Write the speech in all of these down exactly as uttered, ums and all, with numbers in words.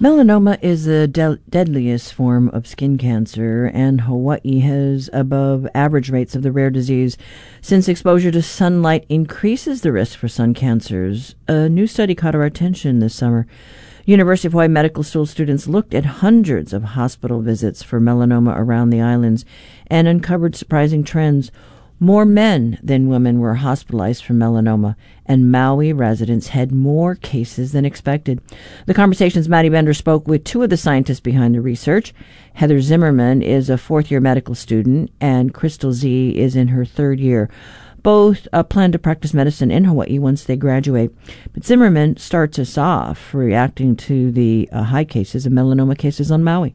Melanoma is the de- deadliest form of skin cancer, and Hawaii has above average rates of the rare disease since exposure to sunlight increases the risk for sun cancers. A new study caught our attention this summer. University of Hawaii medical school students looked at hundreds of hospital visits for melanoma around the islands and uncovered surprising trends. More men than women were hospitalized for melanoma, and Maui residents had more cases than expected. The Conversation's Maddie Bender spoke with two of the scientists behind the research. Heather Zimmerman is a fourth-year medical student, and Crystal Z is in her third year. Both uh, plan to practice medicine in Hawaii once they graduate. But Zimmerman starts us off reacting to the uh, high cases of melanoma cases on Maui.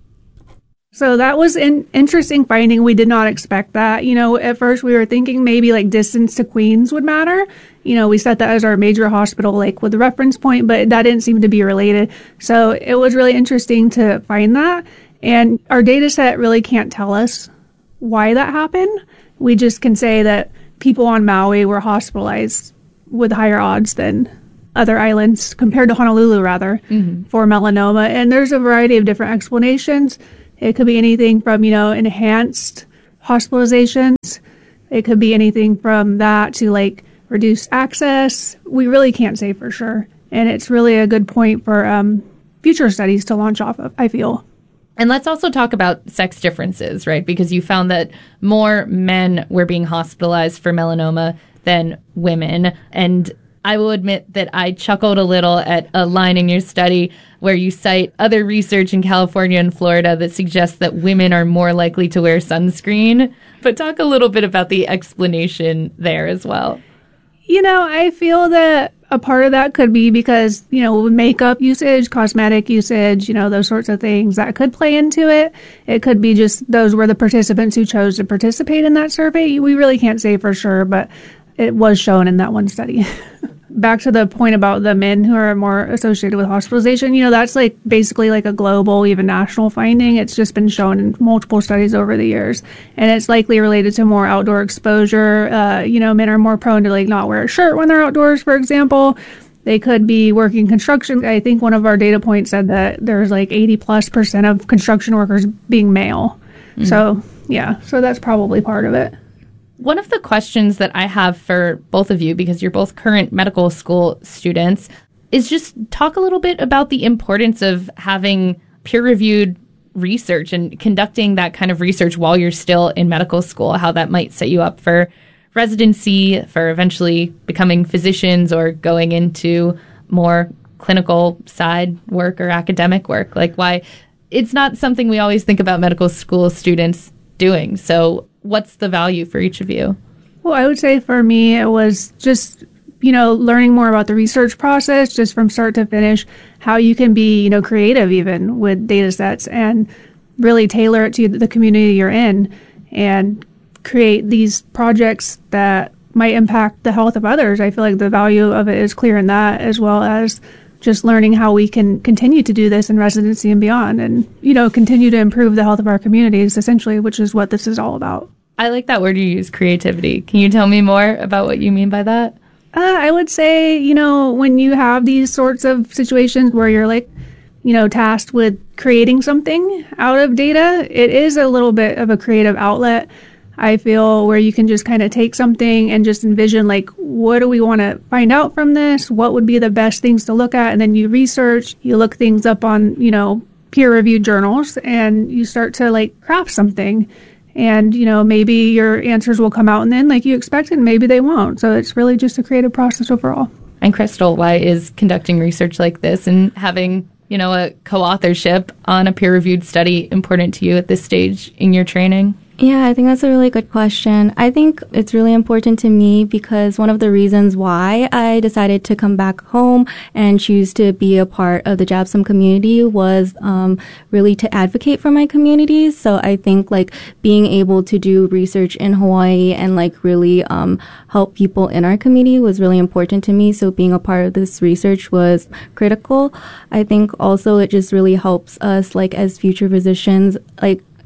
So that was an interesting finding. We did not expect that. You know, at first we were thinking maybe like distance to Queens would matter. You know, we set that as our major hospital, like with the reference point, but that didn't seem to be related. So it was really interesting to find that. And our data set really can't tell us why that happened. We just can say that people on Maui were hospitalized with higher odds than other islands, compared to Honolulu, rather, mm-hmm. for melanoma. And there's a variety of different explanations. It could be anything from, you know, enhanced hospitalizations. It could be anything from that to, like, reduced access. We really can't say for sure. And it's really a good point for um, future studies to launch off of, I feel. And let's also talk about sex differences, right? Because you found that more men were being hospitalized for melanoma than women. And I will admit that I chuckled a little at a line in your study where you cite other research in California and Florida that suggests that women are more likely to wear sunscreen. But talk a little bit about the explanation there as well. You know, I feel that a part of that could be because, you know, makeup usage, cosmetic usage, you know, those sorts of things that could play into it. It could be just those were the participants who chose to participate in that survey. We really can't say for sure, but it was shown in that one study. Back to the point about the men who are more associated with hospitalization, you know, that's like basically like a global, even national finding. It's just been shown in multiple studies over the years. And it's likely related to more outdoor exposure. Uh, you know, men are more prone to like not wear a shirt when they're outdoors, for example. They could be working construction. I think one of our data points said that there's like eighty plus percent of construction workers being male. Mm-hmm. So, yeah, so that's probably part of it. One of the questions that I have for both of you, because you're both current medical school students, is just talk a little bit about the importance of having peer-reviewed research and conducting that kind of research while you're still in medical school, how that might set you up for residency, for eventually becoming physicians or going into more clinical side work or academic work. Like why it's not something we always think about medical school students doing. So what's the value for each of you? Well, I would say for me, it was just, you know, learning more about the research process, just from start to finish, how you can be, you know, creative even with data sets and really tailor it to the community you're in and create these projects that might impact the health of others. I feel like the value of it is clear in that, as well as just learning how we can continue to do this in residency and beyond and, you know, continue to improve the health of our communities, essentially, which is what this is all about. I like that word you use, creativity. Can you tell me more about what you mean by that? Uh, I would say, you know, when you have these sorts of situations where you're like, you know, tasked with creating something out of data, it is a little bit of a creative outlet, I feel, where you can just kind of take something and just envision, like, what do we want to find out from this? What would be the best things to look at? And then you research, you look things up on, you know, peer-reviewed journals, and you start to, like, craft something. And, you know, maybe your answers will come out and then like you expected, and maybe they won't. So it's really just a creative process overall. And Crystal, why is conducting research like this and having, you know, a co-authorship on a peer-reviewed study important to you at this stage in your training? Yeah, I think that's a really good question. I think it's really important to me because one of the reasons why I decided to come back home and choose to be a part of the JABSOM community was um, really to advocate for my communities. So I think like being able to do research in Hawaii and like really um, help people in our community was really important to me. So being a part of this research was critical. I think also it just really helps us like as future physicians, like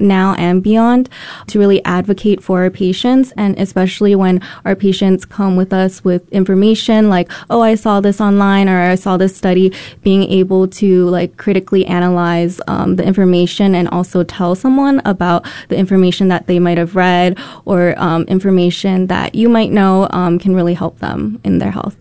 now and beyond to really advocate for our patients, and especially when our patients come with us with information like, oh, I saw this online or I saw this study, being able to like critically analyze um, the information and also tell someone about the information that they might have read or um, information that you might know um, can really help them in their health.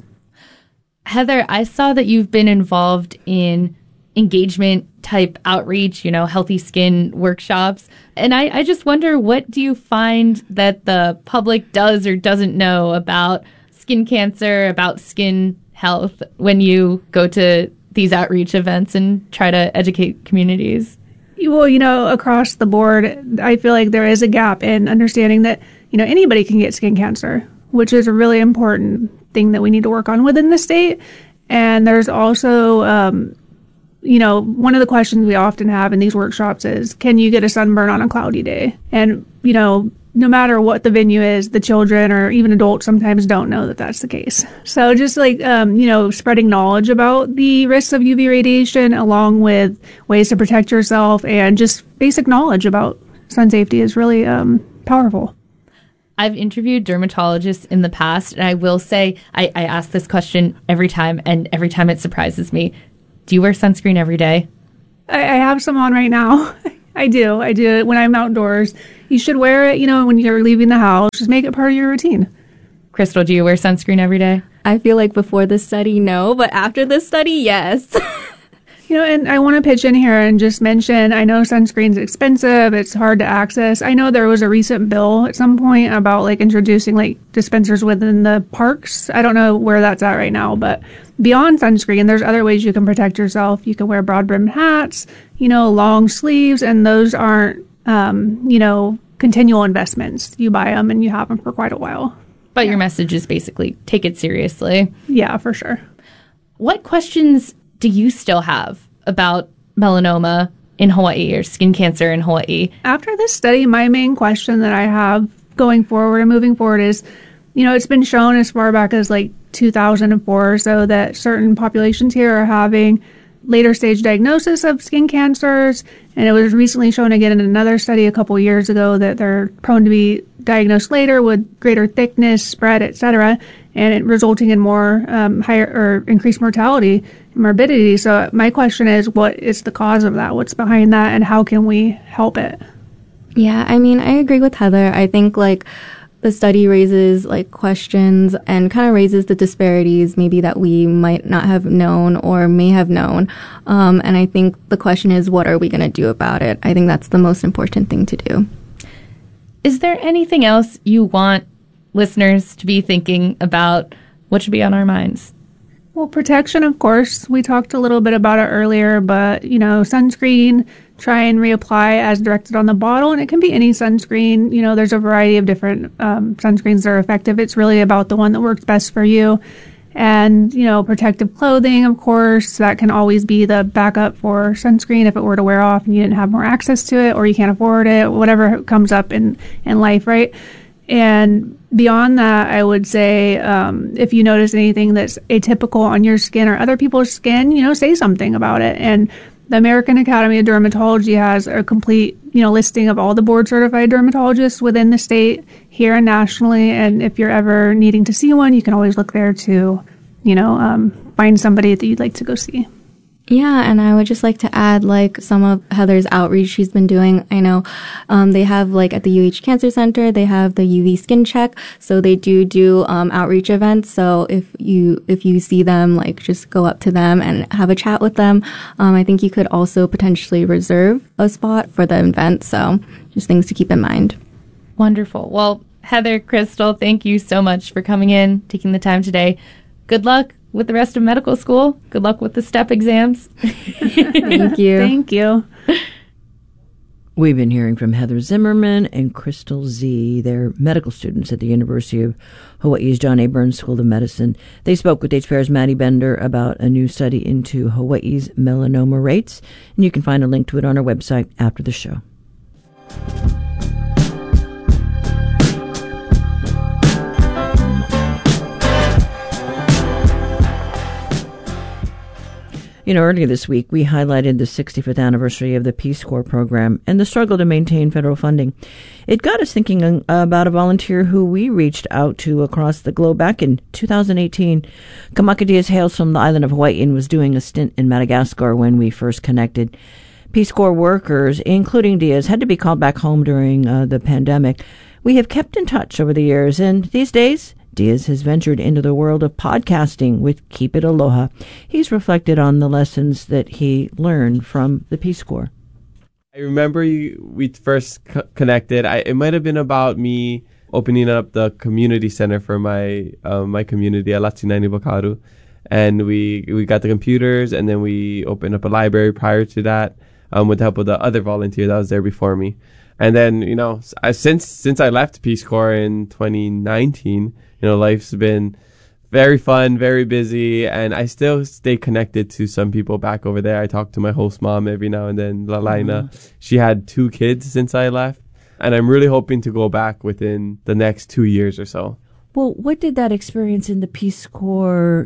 Heather, I saw that you've been involved in engagement type outreach, you know, healthy skin workshops. And I, I just wonder, what do you find that the public does or doesn't know about skin cancer, about skin health when you go to these outreach events and try to educate communities? Well, you know, across the board, I feel like there is a gap in understanding that, you know, anybody can get skin cancer, which is a really important thing that we need to work on within the state. And there's also, um, you know, one of the questions we often have in these workshops is, can you get a sunburn on a cloudy day? And, you know, no matter what the venue is, the children or even adults sometimes don't know that that's the case. So just like, um, you know, spreading knowledge about the risks of U V radiation along with ways to protect yourself and just basic knowledge about sun safety is really um, powerful. I've interviewed dermatologists in the past, and I will say I, I ask this question every time, and every time it surprises me. Do you wear sunscreen every day? I, I have some on right now. I do. I do. When I'm outdoors, you should wear it, you know, when you're leaving the house. Just make it part of your routine. Crystal, do you wear sunscreen every day? I feel like before this study, no, but after this study, yes. You know, and I want to pitch in here and just mention, I know sunscreen's expensive, it's hard to access. I know there was a recent bill at some point about like introducing like dispensers within the parks. I don't know where that's at right now, but beyond sunscreen, there's other ways you can protect yourself. You can wear broad-brimmed hats, you know, long sleeves, and those aren't, um, you know, continual investments. You buy them and you have them for quite a while. But yeah. Your message is basically take it seriously. Yeah, for sure. What questions do you still have about melanoma in Hawaii or skin cancer in Hawaii? After this study, my main question that I have going forward and moving forward is, you know, it's been shown as far back as like two thousand four or so that certain populations here are having later stage diagnosis of skin cancers. And it was recently shown again in another study a couple years ago that they're prone to be diagnosed later with greater thickness, spread, et cetera, and it resulting in more um, higher or increased mortality and morbidity. So my question is, what is the cause of that? What's behind that, and how can we help it? Yeah, I mean, I agree with Heather. I think like the study raises like questions and kind of raises the disparities maybe that we might not have known or may have known. Um, and I think the question is, what are we going to do about it? I think that's the most important thing to do. Is there anything else you want listeners to be thinking about? What should be on our minds? Well, protection, of course. We talked a little bit about it earlier, but, you know, sunscreen, try and reapply as directed on the bottle. And it can be any sunscreen. You know, there's a variety of different um, sunscreens that are effective. It's really about the one that works best for you. And, you know, protective clothing, of course, that can always be the backup for sunscreen if it were to wear off and you didn't have more access to it or you can't afford it, whatever comes up in, in life, right? And beyond that, I would say um, if you notice anything that's atypical on your skin or other people's skin, you know, say something about it. And the American Academy of Dermatology has a complete, you know, listing of all the board-certified dermatologists within the state, here and nationally. And if you're ever needing to see one, you can always look there to, you know, um, find somebody that you'd like to go see. Yeah, and I would just like to add, like, some of Heather's outreach she's been doing. I know um, they have, like, at the U H Cancer Center, they have the U V Skin Check. So they do do um, outreach events. So if you if you see them, like, just go up to them and have a chat with them. Um, I think you could also potentially reserve a spot for the event. So just things to keep in mind. Wonderful. Well, Heather, Crystal, thank you so much for coming in, taking the time today. Good luck with the rest of medical school. Good luck with the STEP exams. Thank you. Thank you. We've been hearing from Heather Zimmerman and Crystal Z. They're medical students at the University of Hawaii's John A. Burns School of Medicine. They spoke with H P R's Maddie Bender about a new study into Hawaii's melanoma rates, and you can find a link to it on our website after the show. You know, earlier this week, we highlighted the sixty-fifth anniversary of the Peace Corps program and the struggle to maintain federal funding. It got us thinking about a volunteer who we reached out to across the globe back in two thousand eighteen. Kamaka Diaz hails from the island of Hawaii and was doing a stint in Madagascar when we first connected. Peace Corps workers, including Diaz, had to be called back home during uh, the pandemic. We have kept in touch over the years, and these days, Diaz has ventured into the world of podcasting with Keep It Aloha. He's reflected on the lessons that he learned from the Peace Corps. I remember you, we first co- connected. I, it might have been about me opening up the community center for my uh, my community, Alatinaini Bakaru. And we, we got the computers, and then we opened up a library prior to that um, with the help of the other volunteer that was there before me. And then, you know, I, since since I left Peace Corps in twenty nineteen, you know, life's been very fun, very busy, and I still stay connected to some people back over there. I talk to my host mom every now and then, Lalaina. Mm-hmm. She had two kids since I left, and I'm really hoping to go back within the next two years or so. Well, what did that experience in the Peace Corps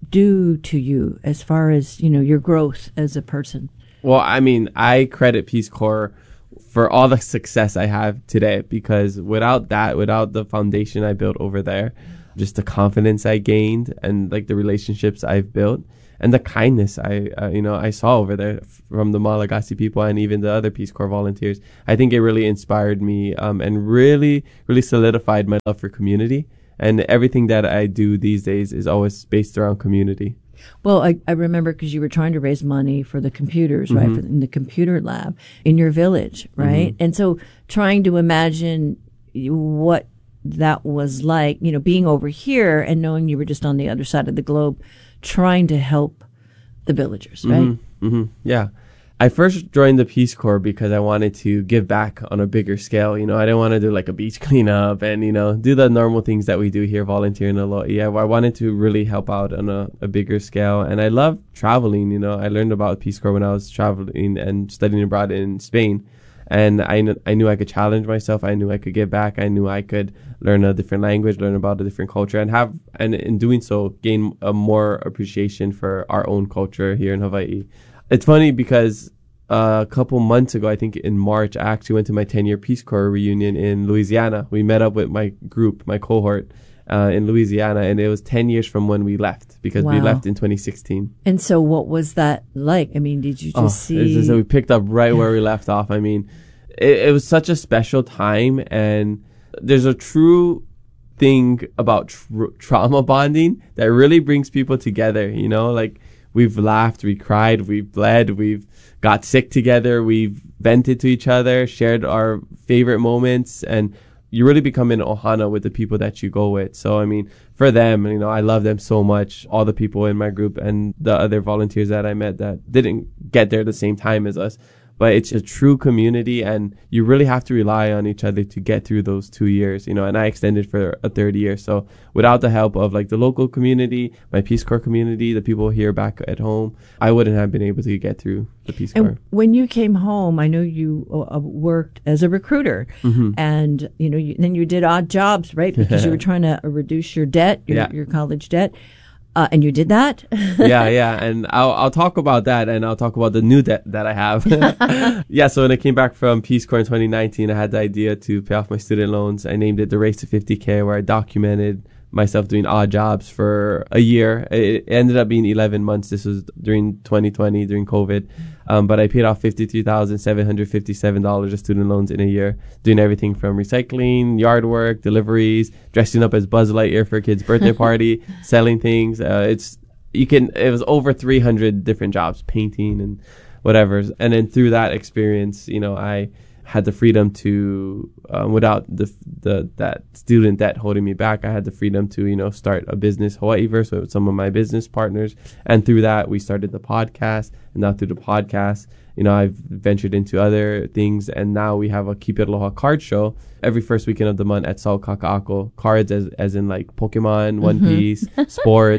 do to you as far as, you know, your growth as a person? Well, I mean, I credit Peace Corps for all the success I have today, because without that, without the foundation I built over there, just the confidence I gained and like the relationships I've built and the kindness I, uh, you know, I saw over there from the Malagasy people and even the other Peace Corps volunteers, I think it really inspired me um, and really, really solidified my love for community. And everything that I do these days is always based around community. Well, I, I remember because you were trying to raise money for the computers, right, mm-hmm. for, in the computer lab in your village, right? Mm-hmm. And so trying to imagine what that was like, you know, being over here and knowing you were just on the other side of the globe trying to help the villagers, right? Mm-hmm. Mm-hmm. Yeah. I first joined the Peace Corps because I wanted to give back on a bigger scale. You know, I didn't want to do like a beach cleanup and, you know, do the normal things that we do here, volunteer in Aloha. I wanted to really help out on a, a bigger scale. And I love traveling. You know, I learned about Peace Corps when I was traveling and studying abroad in Spain. And I, kn- I knew I could challenge myself. I knew I could give back. I knew I could learn a different language, learn about a different culture, and have, and in doing so, gain a more appreciation for our own culture here in Hawaii. It's funny because uh, a couple months ago, I think in March, I actually went to my ten-year Peace Corps reunion in Louisiana. We met up with my group, my cohort, uh, in Louisiana, and it was ten years from when we left, because wow. we left in twenty sixteen. And so what was that like? I mean, did you just oh, see? Just, we picked up right where we left off. I mean, it, it was such a special time, and there's a true thing about tr- trauma bonding that really brings people together, you know, like we've laughed, we cried, we've bled, we've got sick together, we've vented to each other, shared our favorite moments, and you really become an ohana with the people that you go with. So, I mean, for them, you know, I love them so much, all the people in my group and the other volunteers that I met that didn't get there the same time as us. But it's a true community, and you really have to rely on each other to get through those two years, you know, and I extended for a third year. So without the help of like the local community, my Peace Corps community, the people here back at home, I wouldn't have been able to get through the Peace Corps. And when you came home, I know you uh, worked as a recruiter, mm-hmm. and, you know, you, then you did odd jobs, right? Because you were trying to reduce your debt, your, yeah. your college debt. Uh, and you did that? yeah, yeah. And I'll, I'll talk about that, and I'll talk about the new debt that I have. yeah, so when I came back from Peace Corps in twenty nineteen, I had the idea to pay off my student loans. I named it The Race to fifty K, where I documented myself doing odd jobs for a year. It ended up being eleven months. This was during twenty twenty, during COVID. Um, but I paid off fifty-three thousand seven hundred fifty-seven dollars of student loans in a year, doing everything from recycling, yard work, deliveries, dressing up as Buzz Lightyear for a kid's birthday party, selling things. Uh, it's you can. It was over three hundred different jobs, painting and whatever. And then through that experience, you know, I had the freedom to, um, without the the that student debt holding me back, I had the freedom to, you know, start a business, Hawaiiverse, with some of my business partners. And through that, we started the podcast. And now through the podcast, you know, I've ventured into other things. And now we have a Keep It Aloha card show every first weekend of the month at Sau Kaka'ako. Cards as, as in like Pokemon, One mm-hmm. Piece, sports.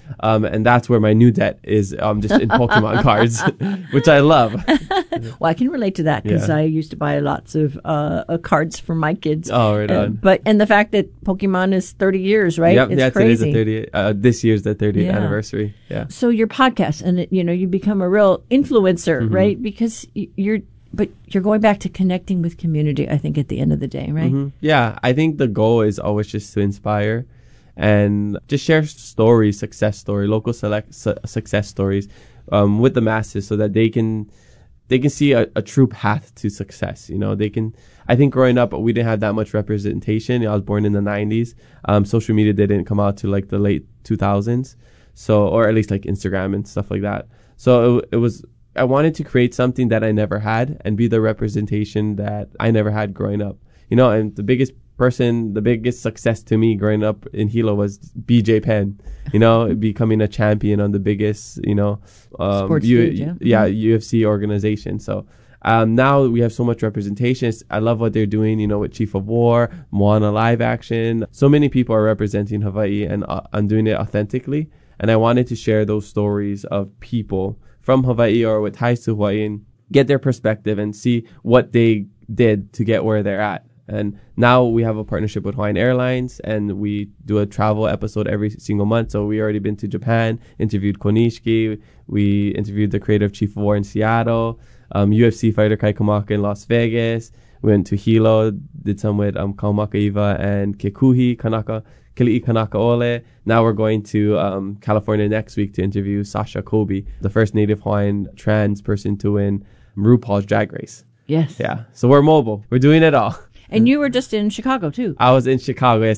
Um, and that's where my new debt is, um, just in Pokemon cards, which I love. Well, I can relate to that because Yeah. I used to buy lots of uh, uh, cards for my kids. Oh, right Uh, on. but and the fact that Pokemon is thirty years, right? Yep, it's yeah, today's the crazy. thirtieth. Uh, this year's the thirtieth Yeah. anniversary. Yeah. So your podcast, and it, you know, you become a real influencer, Mm-hmm. right? Because y- you're, but you're going back to connecting with community. I think at the end of the day, right? Mhm. Yeah, I think the goal is always just to inspire and just share stories, success story, local select su- success stories um, with the masses, so that they can they can see a, a true path to success. You know, they can. I think growing up, we didn't have that much representation. I was born in the nineties. Um, social media didn't come out to like the late two thousands, so or at least like Instagram and stuff like that. So it, it was. I wanted to create something that I never had and be the representation that I never had growing up. You know, and the biggest person, the biggest success to me growing up in Hilo was B J Penn, you know, becoming a champion on the biggest, you know, um, Sports U- stage, yeah. yeah, U F C organization. So um, now we have so much representation. I love what they're doing, you know, with Chief of War, Moana live action. So many people are representing Hawaii and, uh, and doing it authentically. And I wanted to share those stories of people from Hawaii or with ties to Hawaii and get their perspective and see what they did to get where they're at. And now we have a partnership with Hawaiian Airlines, and we do a travel episode every single month. So we already been to Japan, interviewed Konishiki. We interviewed the creator of Chief of War in Seattle, um, U F C fighter Kai Kamaka in Las Vegas. We went to Hilo, did some with um, Kaumakaiva and Kekuhi Kanaka, Kili'i Kanaka Ole. Now we're going to um, California next week to interview Sasha Kobe, the first Native Hawaiian trans person to win RuPaul's Drag Race. Yes. Yeah. So we're mobile. We're doing it all. And you were just in Chicago too. I was in Chicago. Yes,